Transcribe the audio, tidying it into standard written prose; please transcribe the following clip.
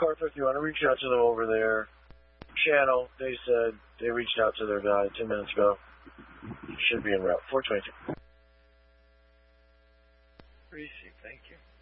Carter, if you want to reach out to them over there, channel, they said they reached out to their guy 10 minutes ago. Should be en route. 422. Received, thank you.